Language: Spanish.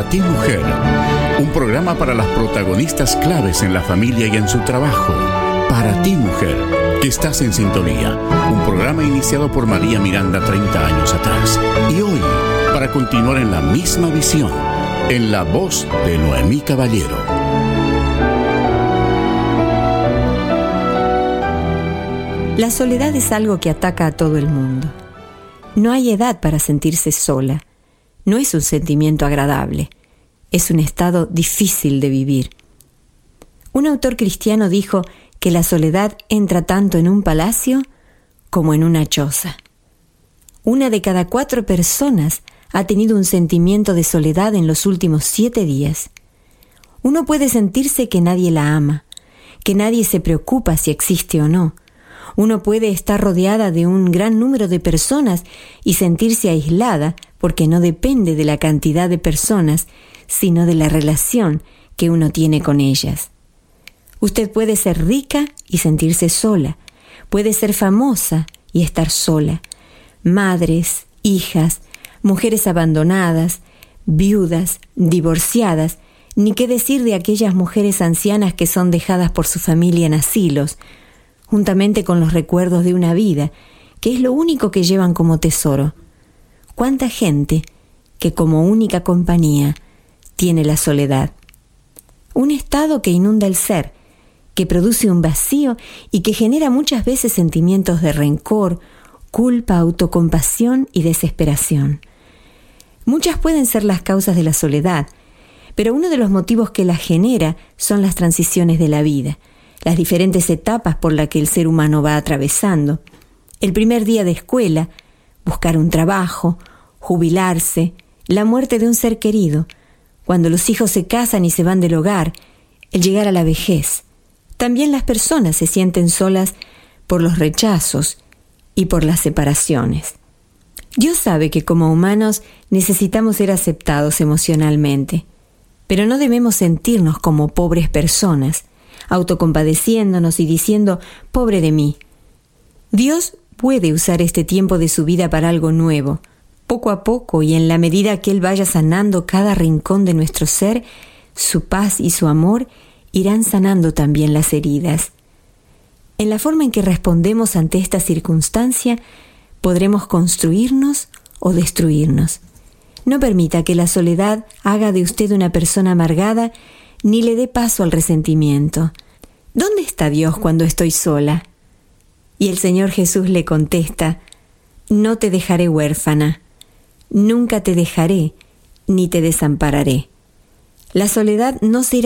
Para ti, mujer, un programa para las protagonistas claves en la familia y en su trabajo. Para ti, mujer, que estás en sintonía. Un programa iniciado por María Miranda 30 años atrás. Y hoy, para continuar en la misma visión, en la voz de Noemí Caballero. La soledad es algo que ataca a todo el mundo. No hay edad para sentirse sola. No es un sentimiento agradable. Es un estado difícil de vivir. Un autor cristiano dijo que la soledad entra tanto en un palacio como en una choza. 1 de cada 4 personas ha tenido un sentimiento de soledad en los últimos 7 días. Uno puede sentirse que nadie la ama, que nadie se preocupa si existe o no. Uno puede estar rodeada de un gran número de personas y sentirse aislada porque no depende de la cantidad de personas, sino de la relación que uno tiene con ellas. Usted puede ser rica y sentirse sola, puede ser famosa y estar sola. Madres, hijas, mujeres abandonadas, viudas, divorciadas, ni qué decir de aquellas mujeres ancianas que son dejadas por su familia en asilos, juntamente con los recuerdos de una vida, que es lo único que llevan como tesoro. ¿Cuánta gente que como única compañía tiene la soledad? Un estado que inunda el ser, que produce un vacío y que genera muchas veces sentimientos de rencor, culpa, autocompasión y desesperación. Muchas pueden ser las causas de la soledad, pero uno de los motivos que la genera son las transiciones de la vida, las diferentes etapas por las que el ser humano va atravesando. El primer día de escuela, buscar un trabajo, jubilarse, la muerte de un ser querido, cuando los hijos se casan y se van del hogar, el llegar a la vejez. También las personas se sienten solas por los rechazos y por las separaciones. Dios sabe que como humanos necesitamos ser aceptados emocionalmente, pero no debemos sentirnos como pobres personas, autocompadeciéndonos y diciendo, pobre de mí. Dios puede usar este tiempo de su vida para algo nuevo. Poco a poco y en la medida que Él vaya sanando cada rincón de nuestro ser, su paz y su amor irán sanando también las heridas. En la forma en que respondemos ante esta circunstancia, podremos construirnos o destruirnos. No permita que la soledad haga de usted una persona amargada ni le dé paso al resentimiento. ¿Dónde está Dios cuando estoy sola? Y el Señor Jesús le contesta, no te dejaré huérfana, nunca te dejaré ni te desampararé. La soledad no será